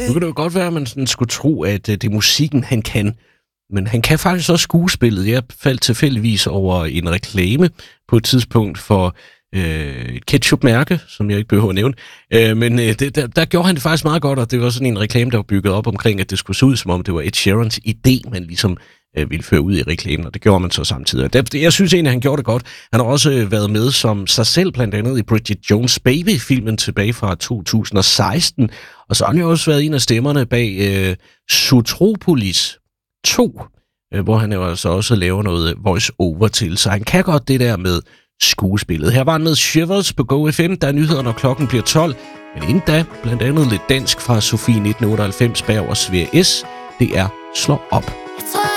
Nu kan det jo godt være, at man sådan skulle tro, at det er musikken, han kan. Men han kan faktisk også skuespillet. Jeg faldt tilfældigvis over en reklame på et tidspunkt for et ketchup-mærke, som jeg ikke behøver at nævne. Men der gjorde han det faktisk meget godt, og det var sådan en reklame, der var bygget op omkring, at det skulle se ud, som om det var Ed Sheerans idé, man ligesom ville føre ud i reklamen, og det gjorde man så samtidig. Jeg synes egentlig, han gjorde det godt. Han har også været med som sig selv, blandt andet i Bridget Jones' Baby-filmen tilbage fra 2016, og så har han jo også været en af stemmerne bag Zootropolis 2, hvor han jo altså også laver noget voice-over til, så han kan godt det der med skuespillet. Her var han med Shivers på Go FM, der er nyheder, når klokken bliver 12, men inden da, blandt andet lidt dansk fra Sofie 1998 bag over Svea S, det er Slå op.